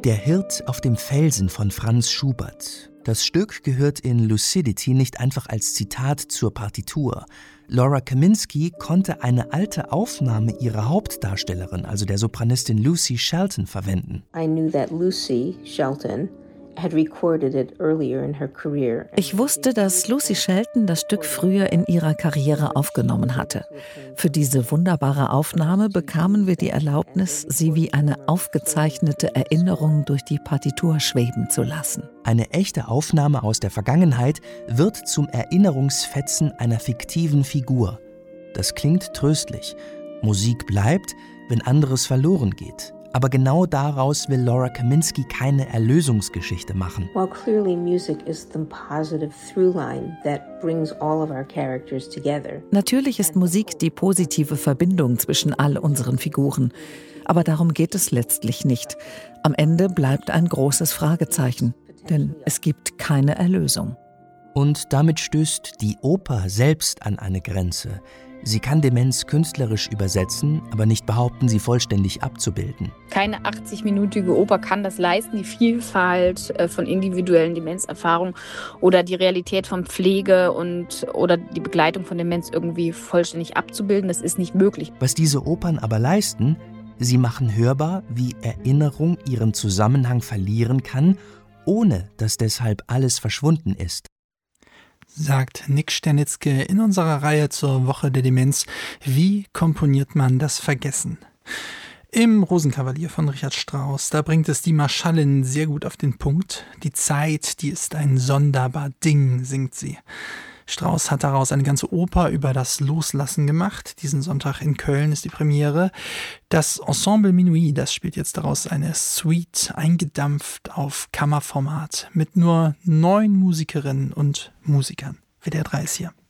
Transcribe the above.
Der Hirt auf dem Felsen von Franz Schubert. Das Stück gehört in Lucidity nicht einfach als Zitat zur Partitur. Laura Kaminski konnte eine alte Aufnahme ihrer Hauptdarstellerin, also der Sopranistin Lucy Shelton, verwenden. I knew that Lucy Shelton had recorded it earlier in her career. Ich wusste, dass Lucy Shelton das Stück früher in ihrer Karriere aufgenommen hatte. Für diese wunderbare Aufnahme bekamen wir die Erlaubnis, sie wie eine aufgezeichnete Erinnerung durch die Partitur schweben zu lassen. Eine echte Aufnahme aus der Vergangenheit wird zum Erinnerungsfetzen einer fiktiven Figur. Das klingt tröstlich. Musik bleibt, wenn anderes verloren geht. Aber genau daraus will Laura Kaminski keine Erlösungsgeschichte machen. While clearly music is the positive through line that brings all of our characters together. Natürlich ist Musik die positive Verbindung zwischen all unseren Figuren. Aber darum geht es letztlich nicht. Am Ende bleibt ein großes Fragezeichen, denn es gibt keine Erlösung. Und damit stößt die Oper selbst an eine Grenze. Sie kann Demenz künstlerisch übersetzen, aber nicht behaupten, sie vollständig abzubilden. Keine 80-minütige Oper kann das leisten, die Vielfalt von individuellen Demenzerfahrungen oder die Realität von Pflege oder die Begleitung von Demenz irgendwie vollständig abzubilden. Das ist nicht möglich. Was diese Opern aber leisten, sie machen hörbar, wie Erinnerung ihren Zusammenhang verlieren kann, ohne dass deshalb alles verschwunden ist. Sagt Nick Sternitzky in unserer Reihe zur Woche der Demenz. Wie komponiert man das Vergessen? Im Rosenkavalier von Richard Strauss, da bringt es die Marschallin sehr gut auf den Punkt. Die Zeit, die ist ein sonderbar Ding, singt sie. Strauss hat daraus eine ganze Oper über das Loslassen gemacht. Diesen Sonntag in Köln ist die Premiere. Das Ensemble Minuit, das spielt jetzt daraus eine Suite, eingedampft auf Kammerformat, mit nur 9 Musikerinnen und Musikern. WDR 3 ist hier.